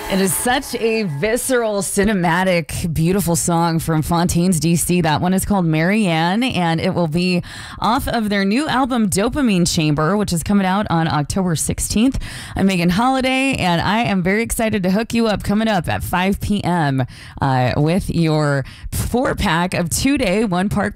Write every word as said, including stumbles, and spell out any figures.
It is such a visceral, cinematic, beautiful song from Fontaines D C. That one is called Marianne, and it will be off of their new album Dopamine Chamber, which is coming out on October sixteenth. I'm Megan Holiday, and I am very excited to hook you up coming up at five p.m. Uh, with your four-pack of two-day, one-park